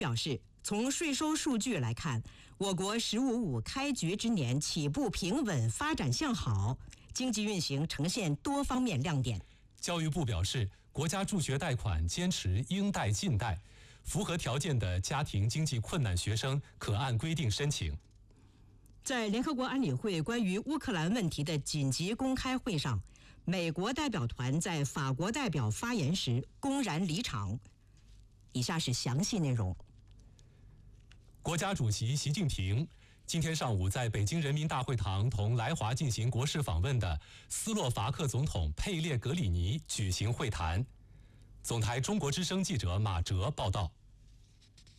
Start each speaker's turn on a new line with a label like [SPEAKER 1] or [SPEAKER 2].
[SPEAKER 1] 表示，从税收数据来看，我国“十五五”开局之年起步平稳，发展向好，经济运行呈现多方面亮点。
[SPEAKER 2] 教育部表示，国家助学贷款坚持应贷尽贷，符合条件的家庭经济困难学生可按规定申请。
[SPEAKER 1] 在联合国安理会关于乌克兰问题的紧急公开会上，美国代表团在法国代表发言时公然离场。以下是详细内容。
[SPEAKER 2] 国家主席习近平今天上午在北京人民大会堂同来华进行国事访问的斯洛伐克总统佩列格里尼举行会谈。总台中国之声记者马哲报道。